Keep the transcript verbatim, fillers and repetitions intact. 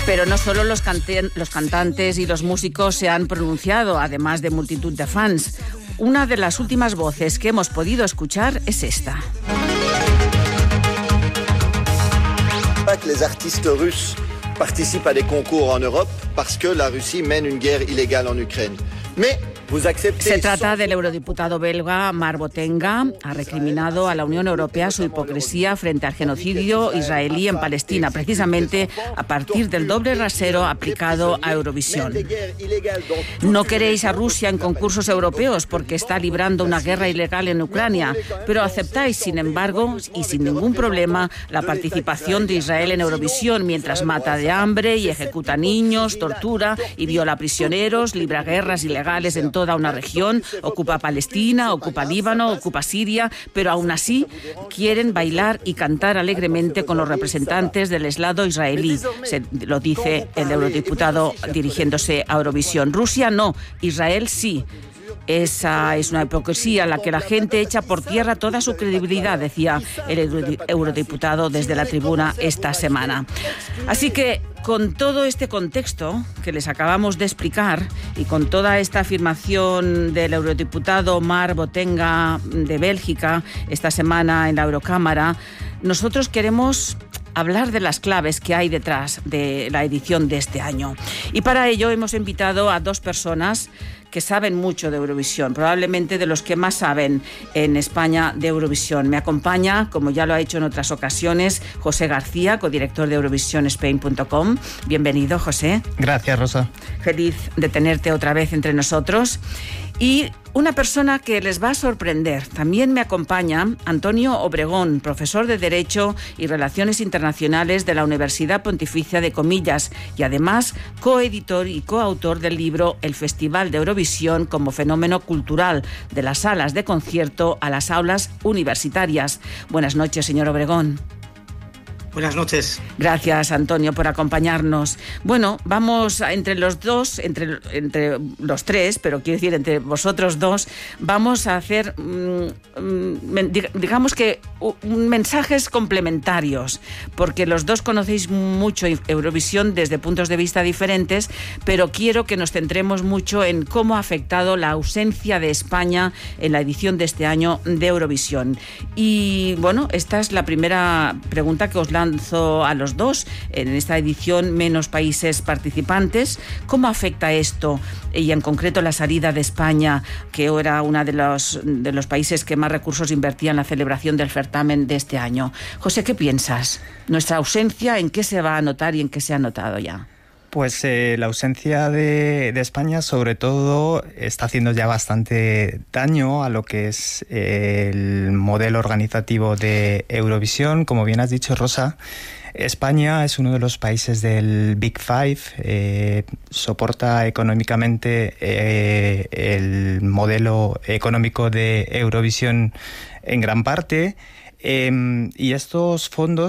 Pero no solo los, cante- los cantantes y los músicos se han pronunciado, además de multitud de fans. Una de las últimas voces que hemos podido escuchar es esta. Les artistes russes participent à des concours en Europe parce que la Russie mène une guerre illégale en Ukraine. Mais Se trata del eurodiputado belga Marc Botenga. Ha recriminado a la Unión Europea su hipocresía frente al genocidio israelí en Palestina, precisamente a partir del doble rasero aplicado a Eurovisión. No queréis a Rusia en concursos europeos porque está librando una guerra ilegal en Ucrania, pero aceptáis, sin embargo, y sin ningún problema, la participación de Israel en Eurovisión mientras mata de hambre y ejecuta niños, tortura y viola prisioneros, libra guerras ilegales en toda una región, ocupa Palestina, ocupa Líbano, ocupa Siria, pero aún así quieren bailar y cantar alegremente con los representantes del eslado israelí, se lo dice el eurodiputado dirigiéndose a Eurovisión. Rusia no, Israel sí. Esa es una hipocresía en la que la gente echa por tierra toda su credibilidad, decía el eurodiputado desde la tribuna esta semana. Así que, con todo este contexto que les acabamos de explicar y con toda esta afirmación del eurodiputado Marc Botenga de Bélgica esta semana en la Eurocámara, nosotros queremos hablar de las claves que hay detrás de la edición de este año. Y para ello hemos invitado a dos personas que saben mucho de Eurovisión, probablemente de los que más saben en España de Eurovisión. Me acompaña, como ya lo ha hecho en otras ocasiones, José García, codirector de Eurovision Spain punto com. Bienvenido, José. Gracias, Rosa. Feliz de tenerte otra vez entre nosotros. Y una persona que les va a sorprender. También me acompaña Antonio Obregón, profesor de Derecho y Relaciones Internacionales de la Universidad Pontificia de Comillas y además coeditor y coautor del libro El Festival de Eurovisión como fenómeno cultural, de las salas de concierto a las aulas universitarias. Buenas noches, señor Obregón. Buenas noches. Gracias, Antonio, por acompañarnos. Bueno, vamos a, entre los dos, entre, entre los tres, pero quiero decir entre vosotros dos, vamos a hacer, mmm, digamos que, uh, mensajes complementarios, porque los dos conocéis mucho Eurovisión desde puntos de vista diferentes, pero quiero que nos centremos mucho en cómo ha afectado la ausencia de España en la edición de este año de Eurovisión. Y bueno, esta es la primera pregunta que os lanzo a los dos. En esta edición, menos países participantes. ¿Cómo afecta esto, y en concreto la salida de España, que era uno de los, de los países que más recursos invertía en la celebración del certamen de este año? José, ¿qué piensas? ¿Nuestra ausencia en qué se va a notar y en qué se ha notado ya? Pues eh, la ausencia de, de España, sobre todo, está haciendo ya bastante daño a lo que es eh, el modelo organizativo de Eurovisión. Como bien has dicho, Rosa, España es uno de los países del Big Five, eh, soporta económicamente eh, el modelo económico de Eurovisión en gran parte, eh, y estos fondos